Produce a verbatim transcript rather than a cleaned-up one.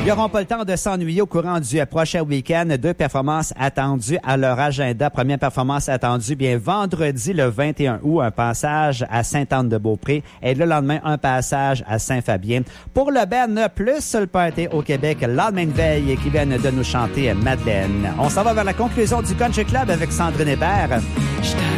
Ils n'auront pas le temps de s'ennuyer au courant du prochain week-end. Deux performances attendues à leur agenda. Première performance attendue, bien vendredi le vingt et un août, un passage à Sainte-Anne-de-Beaupré et le lendemain, un passage à Saint-Fabien. Pour le Ben, plus le party au Québec, le lendemain de veille qui viennent de nous chanter Madeleine. On s'en va vers la conclusion du Country Club avec Sandrine Hébert.